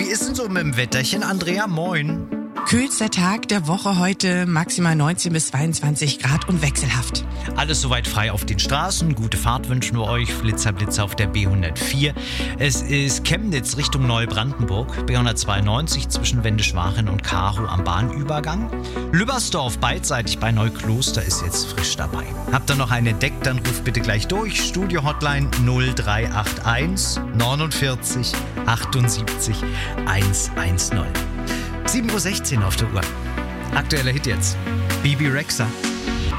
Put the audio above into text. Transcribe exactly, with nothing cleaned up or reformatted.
ist denn so mit dem Wetterchen, Andrea? Moin. Kühlster Tag der Woche heute, maximal neunzehn bis zweiundzwanzig Grad und wechselhaft. Alles soweit frei auf den Straßen. Gute Fahrt wünschen wir euch. Flitzer, Blitzer auf der B hundertvier. Es ist Chemnitz Richtung Neubrandenburg. B hundertzweiundneunzig zwischen Wendischwachen und Karow am Bahnübergang. Lübbersdorf beidseitig bei Neukloster ist jetzt frisch dabei. Habt ihr noch einen entdeckt, dann ruft bitte gleich durch. Studio-Hotline null drei acht eins neunundvierzig achtundsiebzig hundertzehn. sieben Uhr sechzehn auf der Uhr. Aktueller Hit jetzt. Bibi Rexha.